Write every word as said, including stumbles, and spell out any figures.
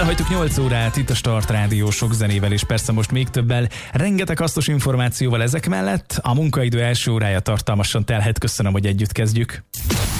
Elhagytuk nyolc órát itt a Start Rádió sok zenével, és persze most még többel, rengeteg hasznos információval ezek mellett. A munkaidő első órája tartalmasan telhet, köszönöm, hogy együtt kezdjük.